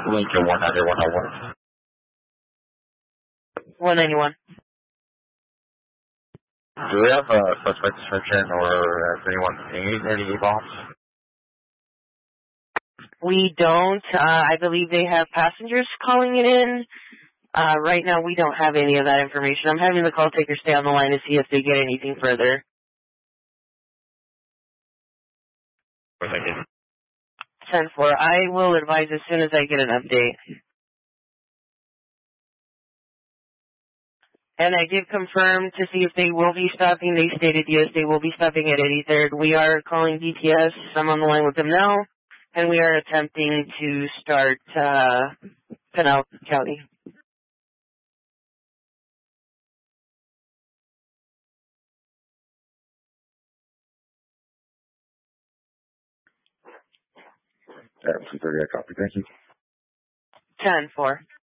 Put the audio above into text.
Lincoln 191. 191. Do we have a suspect description or has anyone seen any bombs? We don't. I believe they have passengers calling it in. Right now, we don't have any of that information. I'm having the call taker stay on the line to see if they get anything further. Thank you. 10-4. I will advise as soon as I get an update. And I did confirm to see if they will be stopping. They stated yes, they will be stopping at 83rd. We are calling DTS. I'm on the line with them now. And we are attempting to start Pinal County. Yeah, 230, I copy. Thank you. 10-4.